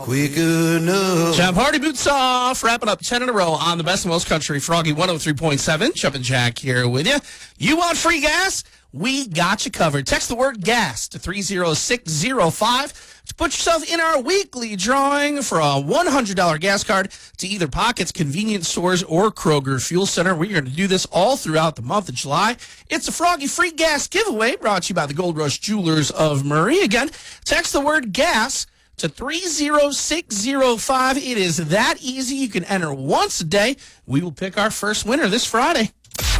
Quick enough. Jam Party boots off, wrapping up 10 in a row on the Best in West Country. Froggy 103.7, Jumpin' Jack here with you. You want free gas? We got you covered. Text the word gas to 30605 to put yourself in our weekly drawing for a $100 gas card to either Pockets, convenience stores, or Kroger Fuel Center. We're going to do this all throughout the month of July. It's a Froggy free gas giveaway brought to you by the Gold Rush Jewelers of Murray. Again, text the word gas to 30605. It is that easy. You can enter once a day. We will pick our first winner this Friday.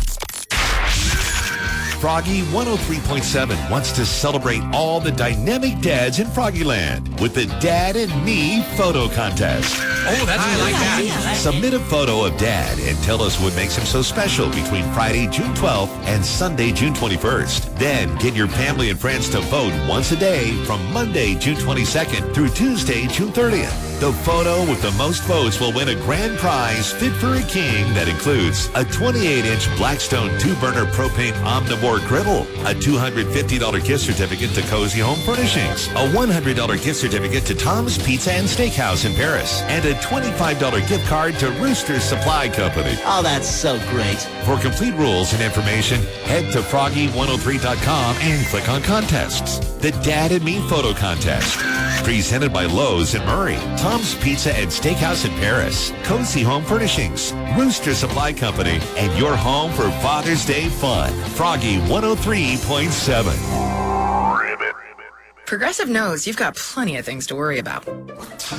Froggy 103.7 wants to celebrate all the dynamic dads in Froggyland with the Dad and Me photo contest. Oh, that's I like that. Submit a photo of Dad and tell us what makes him so special between Friday, June 12th and Sunday, June 21st. Then get your family and friends to vote once a day from Monday, June 22nd through Tuesday, June 30th. The photo with the most votes will win a grand prize fit for a king that includes a 28-inch Blackstone 2-burner propane Omnivore griddle, a $250 gift certificate to Cozy Home Furnishings, a $100 gift certificate to Tom's Pizza and Steakhouse in Paris, and a $25 gift card to Rooster's Supply Company. Oh, that's so great. For complete rules and information, head to froggy103.com and click on contests. The Dad and Me Photo Contest. Presented by Lowe's in Murray, Tom's Pizza and Steakhouse in Paris, Cozy Home Furnishings, Rooster Supply Company, and your home for Father's Day fun. Froggy 103.7. Progressive knows you've got plenty of things to worry about.